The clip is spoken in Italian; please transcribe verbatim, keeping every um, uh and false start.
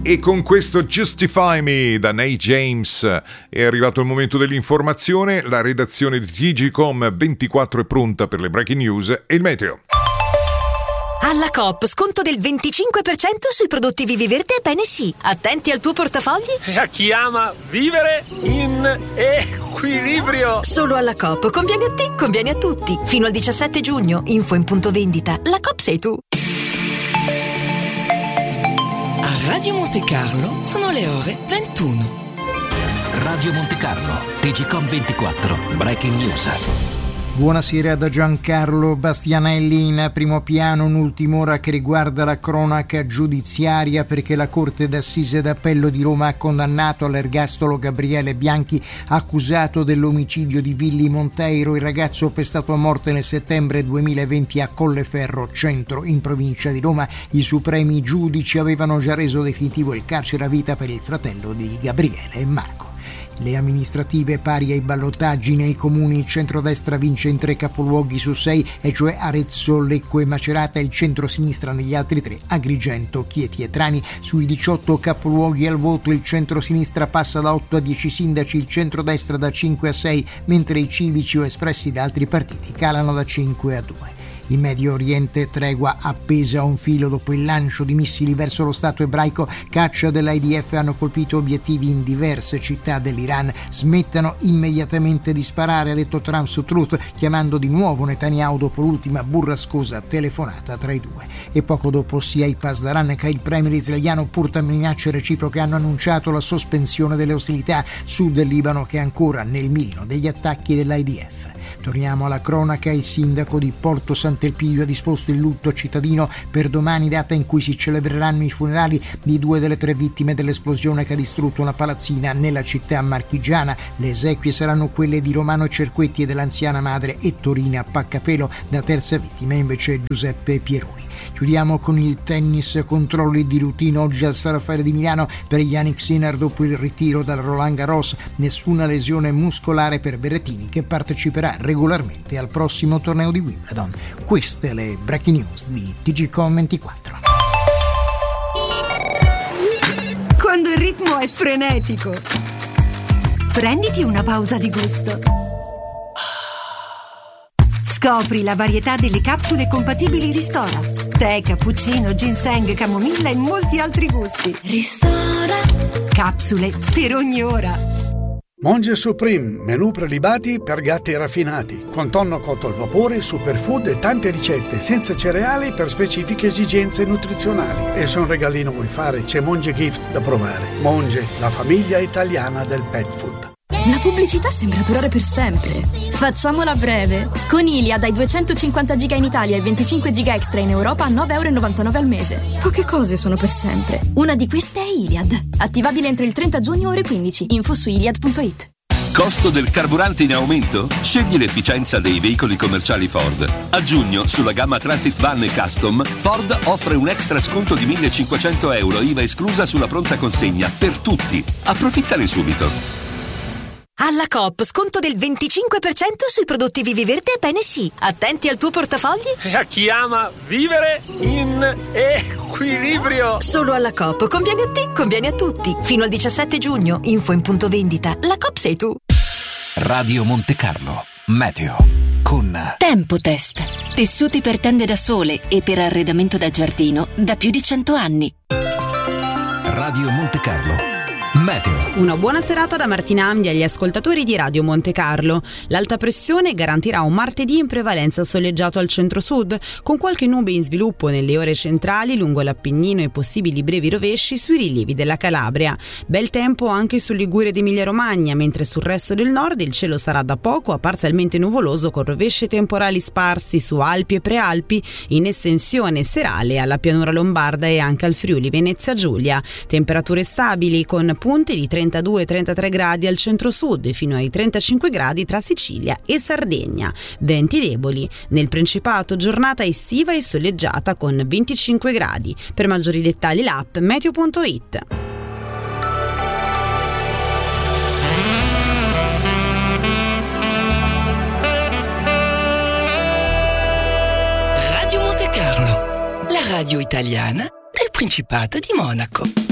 E con questo Justify Me da Nate James è arrivato il momento dell'informazione. La redazione di T G Com ventiquattro è pronta per le breaking news e il meteo. Alla Coop, sconto del venticinque per cento sui prodotti Viviverde e Bene Sì. Attenti al tuo portafogli. E a chi ama vivere in equilibrio. Solo alla Coop, conviene a te, conviene a tutti. Fino al diciassette giugno, info in punto vendita. La Coop sei tu. A Radio Monte Carlo sono le ore ventuno. Radio Monte Carlo, T G Com ventiquattro, breaking news. Buonasera da Giancarlo Bastianelli. In primo piano un'ultima ora che riguarda la cronaca giudiziaria, perché la Corte d'Assise d'Appello di Roma ha condannato all'ergastolo Gabriele Bianchi, accusato dell'omicidio di Willy Monteiro, il ragazzo pestato a morte nel settembre duemilaventi a Colleferro Centro in provincia di Roma. I supremi giudici avevano già reso definitivo il carcere a vita per il fratello di Gabriele e Marco. Le amministrative pari ai ballottaggi nei comuni, il centrodestra vince in tre capoluoghi su sei, e cioè Arezzo, Lecco e Macerata, il centrosinistra negli altri tre, Agrigento, Chieti e Trani. Sui diciotto capoluoghi al voto il centrosinistra passa da otto a dieci sindaci, il centrodestra da cinque a sei, mentre i civici o espressi da altri partiti calano da cinque a due. In Medio Oriente tregua appesa a un filo dopo il lancio di missili verso lo Stato ebraico. Caccia dell'I D F hanno colpito obiettivi in diverse città dell'Iran. Smettano immediatamente di sparare, ha detto Trump su Truth, chiamando di nuovo Netanyahu dopo l'ultima burrascosa telefonata tra i due. E poco dopo sia i Pasdaran che il premier israeliano, pur tra minacce reciproche, hanno annunciato la sospensione delle ostilità sud del Libano, che è ancora nel mirino degli attacchi dell'I D F. Torniamo alla cronaca. Il sindaco di Porto Sant'Elpidio ha disposto il lutto cittadino per domani, data in cui si celebreranno i funerali di due delle tre vittime dell'esplosione che ha distrutto una palazzina nella città marchigiana. Le esequie saranno quelle di Romano Cerquetti e dell'anziana madre Ettorina Paccapelo. Da terza vittima invece Giuseppe Pieroni. Chiudiamo con il tennis. Controlli di routine oggi al San Raffaele di Milano per Yannick Sinner dopo il ritiro dal Roland Garros. Nessuna lesione muscolare per Berrettini, che parteciperà regolarmente al prossimo torneo di Wimbledon. Queste le breaking news di T G Com ventiquattro. Quando il ritmo è frenetico, prenditi una pausa di gusto. Scopri la varietà delle capsule compatibili Ristora. Tè, cappuccino, ginseng, camomilla e molti altri gusti. Ristora. Capsule per ogni ora. Monge Supreme, menù prelibati per gatti raffinati, con tonno cotto al vapore, superfood e tante ricette, senza cereali per specifiche esigenze nutrizionali. E se un regalino vuoi fare, c'è Monge Gift da provare. Monge, la famiglia italiana del pet food. La pubblicità sembra durare per sempre. Facciamola breve. Con Iliad hai duecentocinquanta giga in Italia e venticinque giga extra in Europa a nove virgola novantanove euro al mese. Poche cose sono per sempre. Una di queste è Iliad. Attivabile entro il trenta giugno ore quindici. Info su iliad punto it. Costo del carburante in aumento? Scegli l'efficienza dei veicoli commerciali Ford. A giugno, sulla gamma Transit Van e Custom, Ford offre un extra sconto di millecinquecento euro, I V A esclusa sulla pronta consegna, per tutti. Approfittane subito. Alla Coop, sconto del venticinque per cento sui prodotti Viviverde e Bene Sì. Attenti al tuo portafogli. E a chi ama vivere in equilibrio. Solo alla Coop, conviene a te, conviene a tutti. Fino al diciassette giugno, info in punto vendita. La Coop sei tu. Radio Monte Carlo, meteo con Tempotest. Tessuti per tende da sole e per arredamento da giardino da più di cento anni. Radio Monte Carlo, meteo. Una buona serata da Martina Amdi agli ascoltatori di Radio Monte Carlo. L'alta pressione garantirà un martedì in prevalenza soleggiato al centro-sud, con qualche nube in sviluppo nelle ore centrali lungo l'Appennino e possibili brevi rovesci sui rilievi della Calabria. Bel tempo anche sul Liguria ed Emilia-Romagna, mentre sul resto del nord il cielo sarà da poco a parzialmente nuvoloso, con rovesci temporali sparsi su Alpi e Prealpi, in estensione serale alla pianura lombarda e anche al Friuli Venezia Giulia. Temperature stabili con punte di trentadue trentatré gradi al centro-sud fino ai trentacinque gradi tra Sicilia e Sardegna. Venti deboli. Nel Principato giornata estiva e soleggiata con venticinque gradi. Per maggiori dettagli l'app meteo punto it. Radio Monte Carlo, la radio italiana del Principato di Monaco.